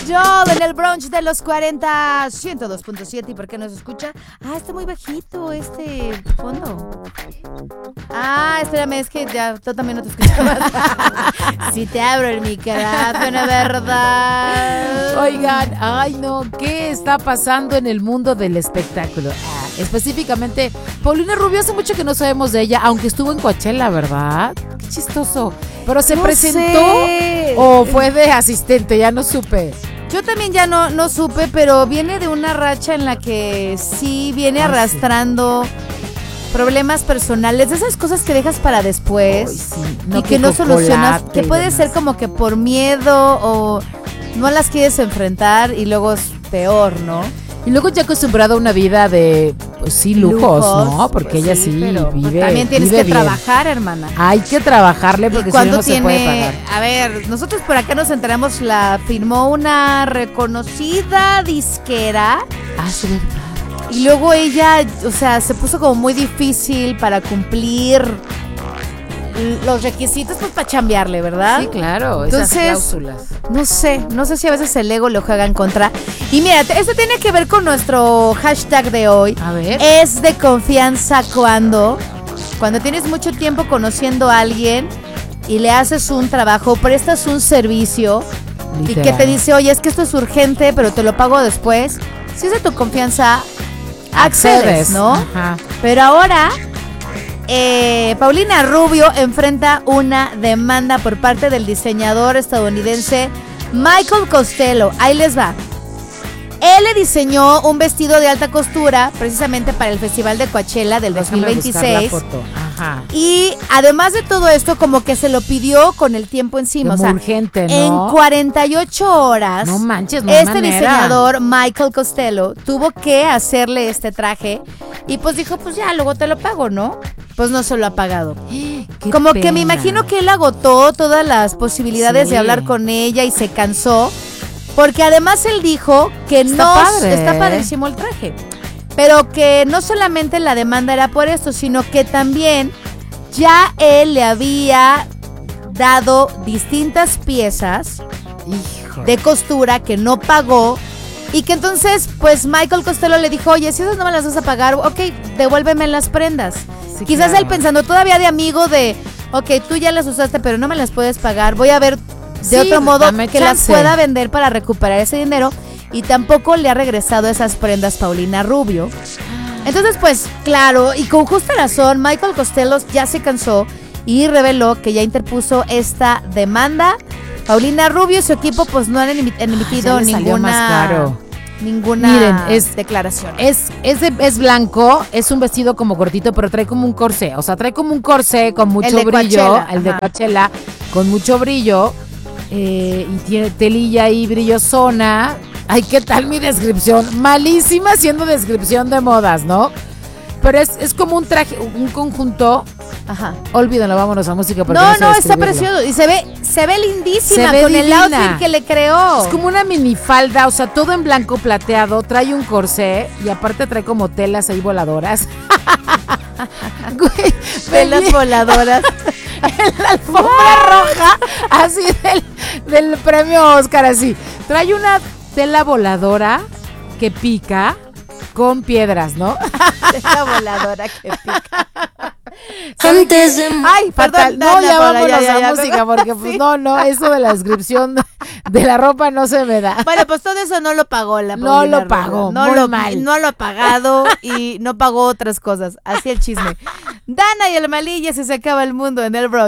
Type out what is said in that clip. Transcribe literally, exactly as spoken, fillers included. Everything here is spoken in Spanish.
Joel en el brunch de los cuarenta, ciento dos punto siete. ¿Y por qué no se escucha? Ah, está muy bajito este fondo. Ah, espérame, es que ya tú también no te escuchabas. Si te abro el micrófono, ¿verdad? Oigan, ay no, ¿qué está pasando en el mundo del espectáculo? Ah, específicamente, Paulina Rubio, hace mucho que no sabemos de ella, aunque estuvo en Coachella, ¿verdad? Qué chistoso. ¿Pero se no presentó sé. o fue de asistente? Ya no supe. Yo también ya no, no supe, pero viene de una racha en la que sí viene Ah, arrastrando sí. problemas personales, de esas cosas que dejas para después. Ay, sí. No, y que, que no solucionas, que puede demás. ser como que por miedo o no las quieres enfrentar y luego es peor, ¿no? Y luego ya acostumbrado a una vida de, pues sí, lujos, lujos ¿no? Porque pues ella sí, sí pero, vive pues, también tienes vive que bien. trabajar, hermana. Hay que trabajarle porque si no, no se puede pagar. A ver, nosotros por acá nos enteramos, la firmó una reconocida disquera. Ah, sí, verdad. Y luego ella, o sea, se puso como muy difícil para cumplir los requisitos, pues para chambearle, ¿verdad? Sí, claro, Entonces, esas cláusulas. No sé, no sé si a veces el ego le juega en contra. Y mira, esto tiene que ver con nuestro hashtag de hoy. A ver. Es de confianza cuando, cuando tienes mucho tiempo conociendo a alguien y le haces un trabajo, prestas un servicio. Literal. Y que te dice, oye, es que esto es urgente, pero te lo pago después. Si es de tu confianza, accedes, accedes ¿no? Ajá. Pero ahora... Eh, Paulina Rubio enfrenta una demanda por parte del diseñador estadounidense Michael Costello. Ahí les va. Él le diseñó un vestido de alta costura precisamente para el Festival de Coachella del Déjame dos mil veintiséis. buscar la foto. Ajá. Y además de todo esto, como que se lo pidió con el tiempo encima. Como o sea, urgente, ¿no? En cuarenta y ocho horas, no manches, no hay este manera. diseñador Michael Costello tuvo que hacerle este traje y pues dijo, pues ya, luego te lo pago, ¿no? Pues no se lo ha pagado. Qué Como pena. que me imagino que él agotó todas las posibilidades sí. de hablar con ella y se cansó. Porque además él dijo que está no padre, está ¿eh? padrísimo el traje. Pero que no solamente la demanda era por esto, sino que también ya él le había dado distintas piezas Hijo. de costura que no pagó. Y que entonces, pues Michael Costello le dijo, oye, si esas no me las vas a pagar, ok, devuélveme las prendas. Sí, Quizás claro. él pensando todavía de amigo de, ok, tú ya las usaste, pero no me las puedes pagar. Voy a ver de sí, otro modo dame que chance. las pueda vender para recuperar ese dinero. Y tampoco le ha regresado esas prendas Paulina Rubio. Entonces, pues, claro, y con justa razón, Michael Costello ya se cansó y reveló que ya interpuso esta demanda. Paulina Rubio y su equipo pues no han emitido Ay, ninguna más caro. ninguna Miren, es, declaración. Es, es, de, es blanco, es un vestido como cortito, pero trae como un corsé. O sea, trae como un corsé con mucho el de brillo. Coachella, el de ajá. Coachella, con mucho brillo. Eh, y tiene telilla ahí brillosona. Ay, ¿qué tal mi descripción? Malísima siendo descripción de modas, ¿no? Pero es, es como un traje, un conjunto. Ajá. Olvídalo, vámonos a música. No, no, no está precioso. Y se ve, se ve lindísima se ve con divina. el outfit que le creó. Es como una minifalda, o sea, todo en blanco plateado. Trae un corsé y aparte trae como telas ahí voladoras. Güey, telas vení. voladoras. En la alfombra roja, así del, del premio Oscar, así. Trae una tela voladora que pica con piedras, ¿no? Tela voladora que pica. Antes de... Ay, Fatal. perdón. No, ya vámonos ya, ya, a ya, música, perdón. porque pues Sí. no, no, eso de la descripción de la ropa no se me da. Bueno, pues todo eso no lo pagó la No Paulina lo Rubio. pagó, no muy lo, mal. no lo ha pagado y no pagó otras cosas. Así el chisme. Dana y el Malilla, se acaba el mundo en el Bro.